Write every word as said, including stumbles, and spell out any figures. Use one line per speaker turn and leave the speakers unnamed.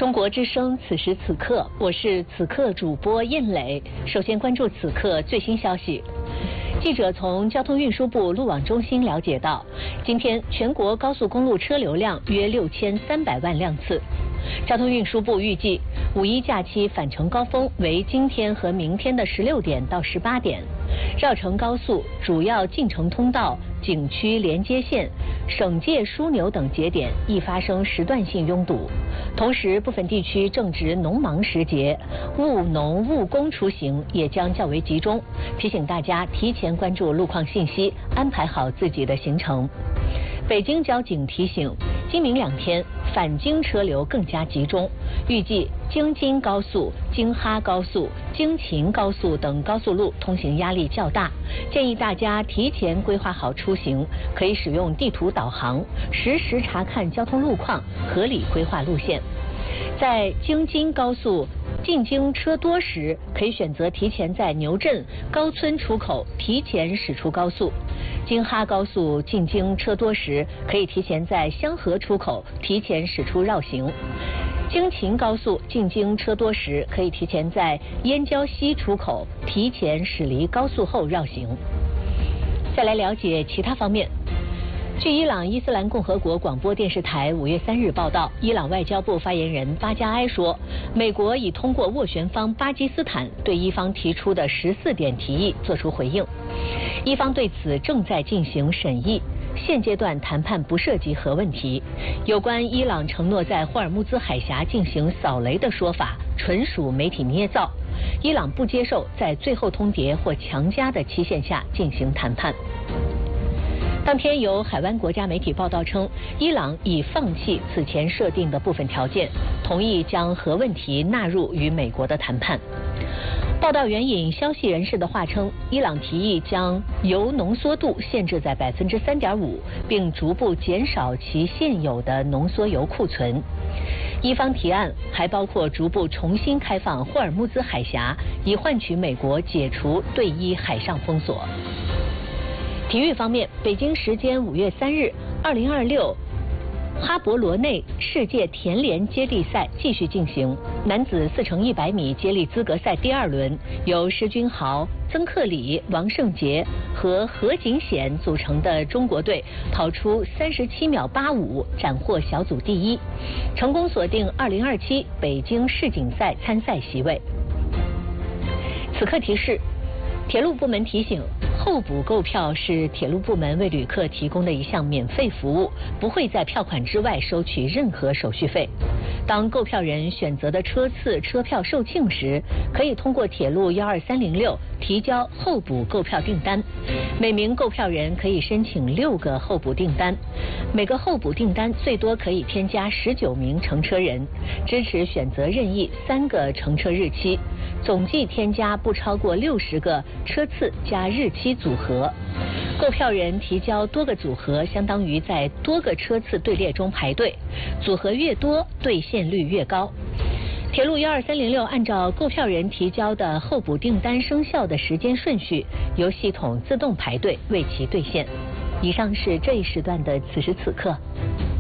中国之声，此时此刻，我是此刻主播燕磊。首先关注此刻最新消息。记者从交通运输部路网中心了解到，今天全国高速公路车流量约六千三百万辆次。交通运输部预计，五一假期返程高峰为今天和明天的十六点到十八点，绕城高速主要进城通道、景区连接线、省界枢纽等节点易发生时段性拥堵。同时，部分地区正值农忙时节，务农务工出行也将较为集中。提醒大家提前关注路况信息，安排好自己的行程。北京交警提醒，今明两天返京车流更加集中，预计京津高速、京哈高速、京秦高速等高速路通行压力较大，建议大家提前规划好出行，可以使用地图导航，实时查看交通路况，合理规划路线。在京津高速进京车多时，可以选择提前在牛镇、高村出口提前驶出高速；京哈高速进京车多时，可以提前在香河出口提前驶出绕行；京秦高速进京车多时，可以提前在燕郊西出口提前驶离高速后绕行。再来了解其他方面。据伊朗伊斯兰共和国广播电视台五月三日报道，伊朗外交部发言人巴加埃说，美国已通过斡旋方巴基斯坦对伊方提出的十四点提议作出回应，伊方对此正在进行审议，现阶段谈判不涉及核问题。有关伊朗承诺在霍尔木兹海峡进行扫雷的说法，纯属媒体捏造，伊朗不接受在最后通牒或强加的期限下进行谈判。当天有海湾国家媒体报道称，伊朗已放弃此前设定的部分条件，同意将核问题纳入与美国的谈判。报道援引消息人士的话称，伊朗提议将铀浓缩度限制在百分之三点五，并逐步减少其现有的浓缩铀库存。伊方提案还包括逐步重新开放霍尔木兹海峡，以换取美国解除对伊海上封锁。体育方面，北京时间五月三日，二零二六哈勃罗内世界田联接力赛继续进行。男子四乘一百米接力资格赛第二轮，由施君豪、曾克礼、王胜杰和何景显组成的中国队跑出三十七秒八五，斩获小组第一，成功锁定二零二七北京世锦赛参赛席位。此刻提示，铁路部门提醒，候补购票是铁路部门为旅客提供的一项免费服务，不会在票款之外收取任何手续费。当购票人选择的车次、车票售罄时，可以通过铁路幺二三零六提交候补购票订单。每名购票人可以申请六个候补订单，每个候补订单最多可以添加十九名乘车人，支持选择任意三个乘车日期，总计添加不超过六十个车次加日期组合。购票人提交多个组合，相当于在多个车次队列中排队，组合越多，兑现率越高。铁路幺二三零六按照购票人提交的候补订单生效的时间顺序，由系统自动排队为其兑现。以上是这一时段的此时此刻。